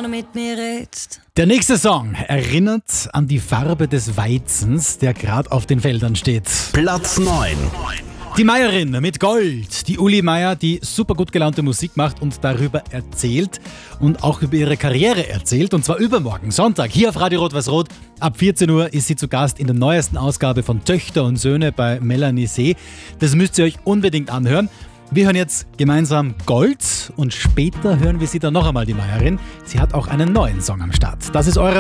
wenn du mit mir redst. Der nächste Song erinnert an die Farbe des Weizens, der gerade auf den Feldern steht. Platz 9. Die Meierin mit Gold. Die Uli Meier, die super gut gelaunte Musik macht und darüber erzählt und auch über ihre Karriere erzählt. Und zwar übermorgen, Sonntag, hier auf Radio Rot-Weiß-Rot. Ab 14 Uhr ist sie zu Gast in der neuesten Ausgabe von Töchter und Söhne bei Melanie See. Das müsst ihr euch unbedingt anhören. Wir hören jetzt gemeinsam Gold und später hören wir sie dann noch einmal, die Meierin. Sie hat auch einen neuen Song am Start. Das ist eure